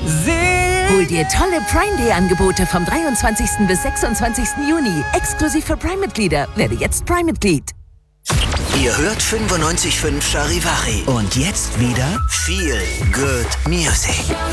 Hol dir tolle Prime Day Angebote vom 23. bis 26. Juni. Exklusiv für Prime-Mitglieder. Werde jetzt Prime-Mitglied. Ihr hört 95.5 Charivari. Und jetzt wieder viel Good Music.